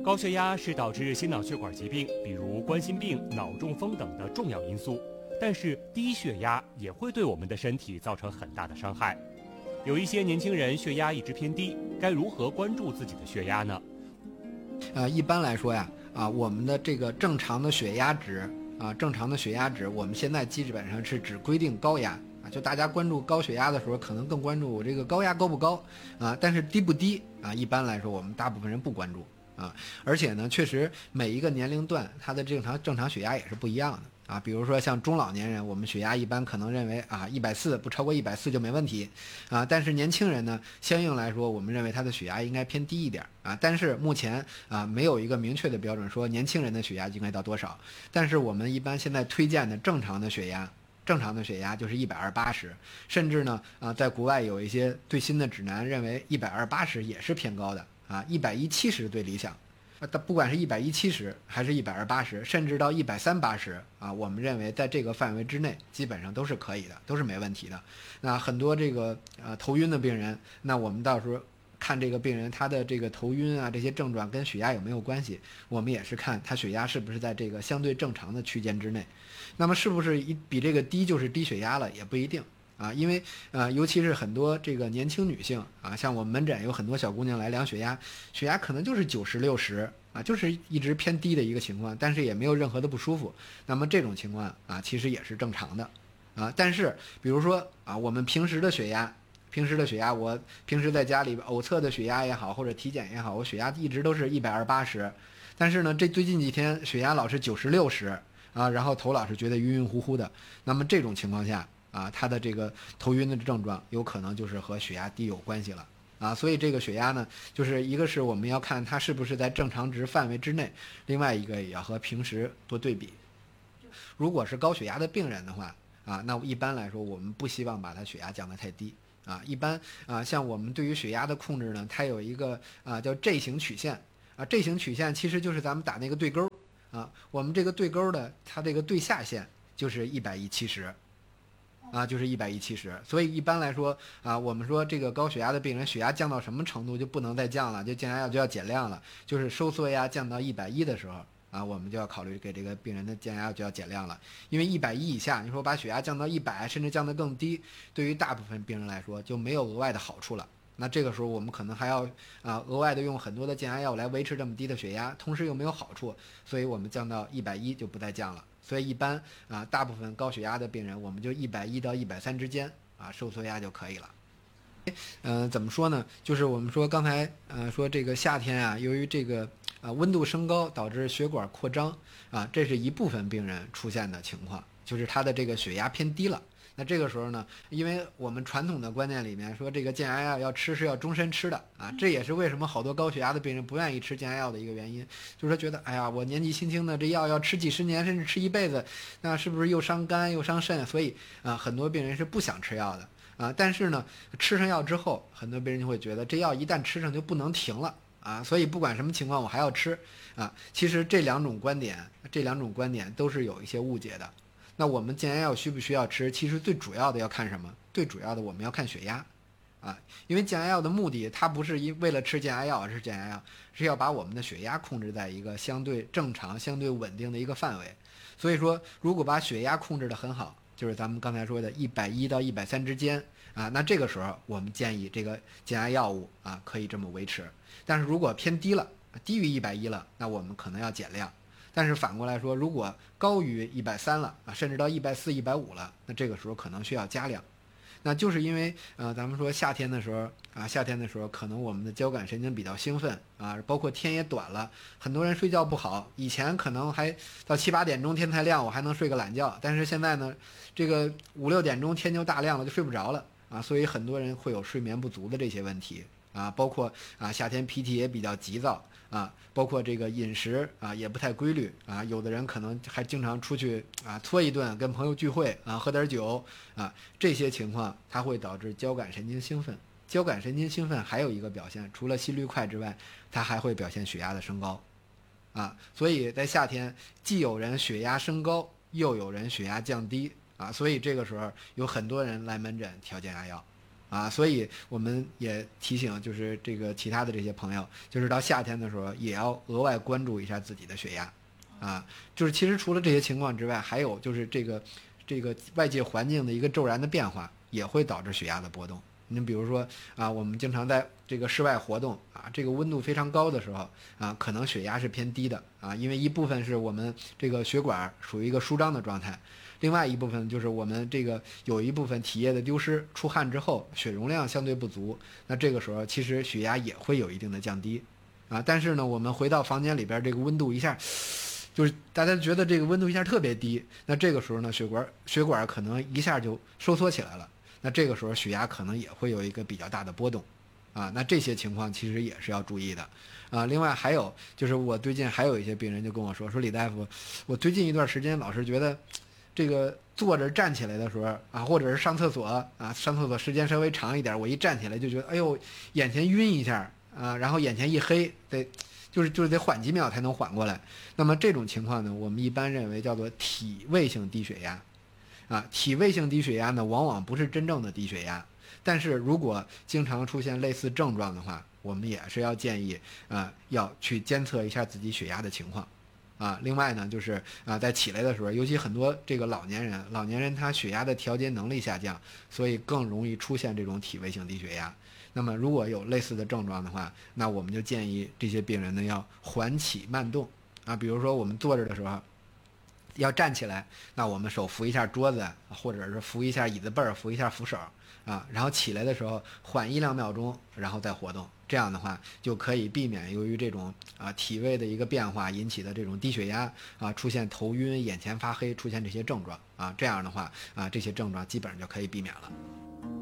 高血压是导致心脑血管疾病，比如冠心病、脑中风等的重要因素。但是低血压也会对我们的身体造成很大的伤害。有一些年轻人血压一直偏低，该如何关注自己的血压呢？ 一般来说呀，我们的这个正常的血压值，我们现在基本上是只规定高压。就大家关注高血压的时候，可能更关注我这个高压高不高但是低不低一般来说我们大部分人不关注而且呢，确实每一个年龄段它的正常血压也是不一样的比如说像中老年人，我们血压一般可能认为140不超过140就没问题但是年轻人呢，相应来说我们认为他的血压应该偏低一点但是目前没有一个明确的标准说年轻人的血压应该到多少，但是我们一般现在推荐的正常的血压就是120/80，甚至呢在国外有一些最新的指南认为120/80也是偏高的110/70最理想不管是110/70还是120/80，甚至到130/80我们认为在这个范围之内基本上都是可以的，都是没问题的。那很多这个头晕的病人，那我们到时候看这个病人他的这个头晕这些症状跟血压有没有关系，我们也是看他血压是不是在这个相对正常的区间之内。那么是不是比这个低就是低血压了也不一定因为尤其是很多这个年轻女性像我们门诊有很多小姑娘来量血压，血压可能就是90、60就是一直偏低的一个情况，但是也没有任何的不舒服。那么这种情况其实也是正常的但是比如说我们平时的血压，我平时在家里偶测的血压也好，或者体检也好，我血压一直都是120/80，但是呢，这最近几天血压老是90、60然后头老是觉得晕晕乎乎的。那么这种情况下他的这个头晕的症状有可能就是和血压低有关系了所以这个血压呢，就是一个是我们要看它是不是在正常值范围之内，另外一个也要和平时多对比。如果是高血压的病人的话那一般来说我们不希望把他血压降得太低一般像我们对于血压的控制呢，它有一个叫 G 型曲线G 型曲线其实就是咱们打那个对勾我们这个对勾的它这个对下限就是110/70就是110/70，所以一般来说我们说这个高血压的病人血压降到什么程度就不能再降了，就降压药就要减量了，就是收缩压降到110的时候我们就要考虑给这个病人的降压药就要减量了。因为110以下，你说把血压降到100，甚至降得更低，对于大部分病人来说就没有额外的好处了。那这个时候我们可能还要额外的用很多的降压药来维持这么低的血压，同时又没有好处，所以我们降到110就不再降了。所以一般大部分高血压的病人，我们就110到130之间收缩压就可以了。怎么说呢？就是我们说刚才说这个夏天由于这个温度升高导致血管扩张这是一部分病人出现的情况，就是他的这个血压偏低了。那这个时候呢，因为我们传统的观念里面说这个降压药要吃是要终身吃的这也是为什么好多高血压的病人不愿意吃降压药的一个原因，就是说觉得哎呀，我年纪轻轻的这药要吃几十年甚至吃一辈子，那是不是又伤肝又伤肾，所以很多病人是不想吃药的但是呢，吃上药之后，很多病人就会觉得这药一旦吃上就不能停了所以不管什么情况我还要吃其实这两种观点都是有一些误解的。那我们降压药需不需要吃？其实最主要的要看什么？最主要的我们要看血压因为降压药的目的，它不是为了吃降压药而是降压药，是要把我们的血压控制在一个相对正常、相对稳定的一个范围。所以说，如果把血压控制得很好，就是咱们刚才说的110到130之间那这个时候我们建议这个降压药物可以这么维持。但是如果偏低了，低于110了，那我们可能要减量。但是反过来说，如果高于130了甚至到140、150了，那这个时候可能需要加量。那就是因为咱们说夏天的时候可能我们的交感神经比较兴奋包括天也短了，很多人睡觉不好。以前可能还到7、8点钟天才亮我还能睡个懒觉，但是现在呢，这个5、6点钟天就大亮了就睡不着了所以很多人会有睡眠不足的这些问题包括夏天脾气也比较急躁包括这个饮食也不太规律有的人可能还经常出去搓一顿，跟朋友聚会喝点酒这些情况它会导致交感神经兴奋。交感神经兴奋还有一个表现，除了心率快之外，它还会表现血压的升高所以在夏天既有人血压升高，又有人血压降低所以这个时候有很多人来门诊调降压药所以我们也提醒，就是这个其他的这些朋友，就是到夏天的时候也要额外关注一下自己的血压，就是其实除了这些情况之外，还有就是这个外界环境的一个骤然的变化，也会导致血压的波动。你比如说我们经常在这个室外活动这个温度非常高的时候可能血压是偏低的因为一部分是我们这个血管属于一个舒张的状态，另外一部分就是我们这个有一部分体液的丢失，出汗之后血容量相对不足，那这个时候其实血压也会有一定的降低但是呢，我们回到房间里边，这个温度一下就是大家觉得这个温度一下特别低，那这个时候呢，血管可能一下就收缩起来了，那这个时候血压可能也会有一个比较大的波动那这些情况其实也是要注意的另外还有就是我最近还有一些病人就跟我说李大夫，我最近一段时间老是觉得这个坐着站起来的时候或者是上厕所上厕所时间稍微长一点，我一站起来就觉得哎呦眼前晕一下然后眼前一黑，就是得缓几秒才能缓过来。那么这种情况呢，我们一般认为叫做体位性低血压体位性低血压呢，往往不是真正的低血压，但是如果经常出现类似症状的话，我们也是要建议要去监测一下自己血压的情况另外呢，就是在起来的时候，尤其很多这个老年人他血压的调节能力下降，所以更容易出现这种体位性低血压。那么如果有类似的症状的话，那我们就建议这些病人呢要缓起慢动比如说我们坐着的时候要站起来，那我们手扶一下桌子，或者是扶一下椅子背儿，扶一下扶手然后起来的时候缓1-2秒钟，然后再活动。这样的话就可以避免由于这种体位的一个变化引起的这种低血压出现头晕、眼前发黑，出现这些症状这样的话这些症状基本上就可以避免了。